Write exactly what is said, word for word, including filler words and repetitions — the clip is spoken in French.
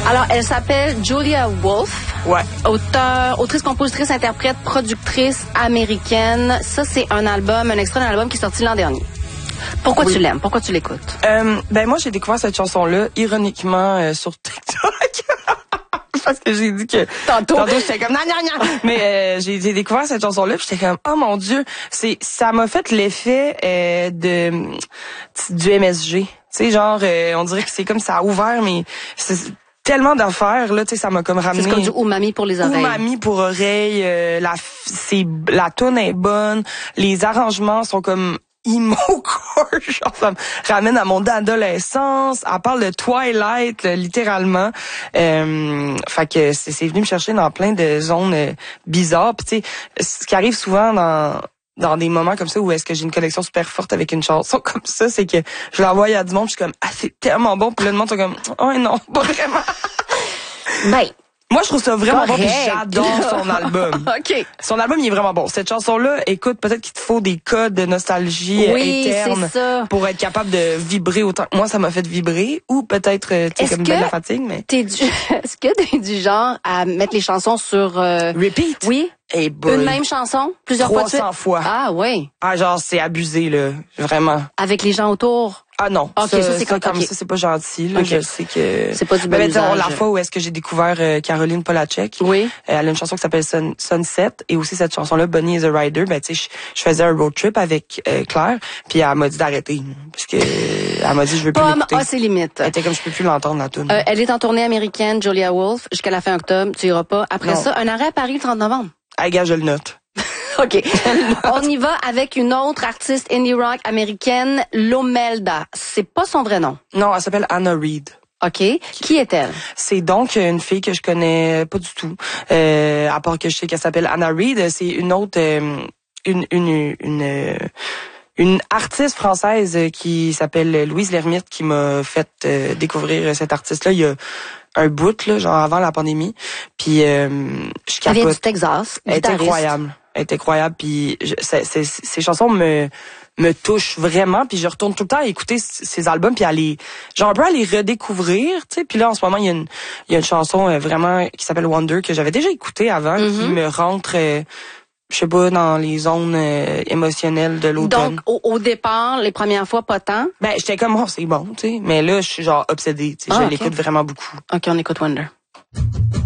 Alors, elle s'appelle Julia Wolf. Ouais. Auteur, autrice, compositrice, interprète, productrice américaine. Ça, c'est un album, un extrait d'un album qui est sorti l'an dernier. Pourquoi oui. tu l'aimes? Pourquoi tu l'écoutes? Euh, ben moi, j'ai découvert cette chanson-là, ironiquement, euh, sur TikTok. Parce que j'ai dit que... Tantôt. Tantôt, j'étais comme... Non, non, non. Mais euh, j'ai, j'ai découvert cette chanson-là, puis j'étais comme... Oh mon Dieu! C'est, ça m'a fait l'effet euh, de du M S G. Tu sais, genre, euh, on dirait que c'est comme ça a ouvert, mais... C'est, tellement d'affaires là, tu sais, ça m'a comme ramené. C'est comme du umami pour les oreilles. Umami pour oreilles, euh, la c'est la tune est bonne, les arrangements sont comme emo core, genre ça me ramène à mon adolescence. Elle parle de Twilight là, littéralement. Euh, fait que c'est, c'est venu me chercher dans plein de zones euh, bizarres. Puis tu sais, ce qui arrive souvent dans dans des moments comme ça où est-ce que j'ai une connexion super forte avec une chanson comme ça, c'est que je l'envoie à du monde, je suis comme ah c'est tellement bon, puis là le monde sont comme oh non, pas vraiment. Ben moi, je trouve ça vraiment correct. bon, puis j'adore son album. OK. Son album, il est vraiment bon. Cette chanson-là, écoute, peut-être qu'il te faut des codes de nostalgie oui, interne c'est ça. pour être capable de vibrer autant. Moi, ça m'a fait vibrer, ou peut-être, tu sais, comme de la fatigue, mais... T'es du... Est-ce que t'es du genre à mettre les chansons sur... Euh... Repeat? Oui. Hey boy. Une même chanson, plusieurs fois de suite? trois cents fois. Ah, oui. Ah, genre, c'est abusé, là. Vraiment. Avec les gens autour? Ah non, okay, ça, ça c'est ça, comme okay. ça c'est pas gentil là, okay. Je sais que c'est pas du bon ben, usage. La fois où est-ce que j'ai découvert euh, Caroline Polachek, oui, euh, elle a une chanson qui s'appelle Sun, Sunset et aussi cette chanson là Bonnie is a Rider. Ben tu sais, je faisais un road trip avec euh, Claire, puis elle m'a dit d'arrêter parce que elle m'a dit je veux plus Pomme l'écouter. a ses limites. Elle était comme je peux plus l'entendre la tune. Euh, elle est en tournée américaine, Julia Wolf, jusqu'à la fin octobre. Tu iras pas. Après non. ça, un arrêt à Paris le trente novembre. Ah gars, je le note. OK. On y va avec une autre artiste indie rock américaine, Lomelda. C'est pas son vrai nom. Non, elle s'appelle Anna Reid. OK. Qui est-elle? C'est donc une fille que je connais pas du tout. Euh, à part que je sais qu'elle s'appelle Anna Reid. C'est une autre... Euh, une... une, une euh, une artiste française qui s'appelle Louise Lermite qui m'a fait euh, découvrir cette artiste-là il y a un bout, là, genre avant la pandémie. Puis euh, je capote. Elle vient du Texas. Elle est incroyable. Elle est incroyable. Puis je, c'est, c'est, ces chansons me me touchent vraiment. Puis je retourne tout le temps à écouter ces albums puis à les, genre un peu à les redécouvrir. Tu sais. Puis là en ce moment il y a une il y a une chanson euh, vraiment qui s'appelle Wonder que j'avais déjà écoutée avant, mm-hmm. qui me rentre euh, je sais pas, dans les zones euh, émotionnelles de l'automne. Donc, au, au départ, les premières fois, pas tant? Ben, j'étais comme, oh, c'est bon, tu sais. Mais là, je suis genre obsédée, tu sais. Ah, je okay. l'écoute vraiment beaucoup. OK, on écoute Wonder.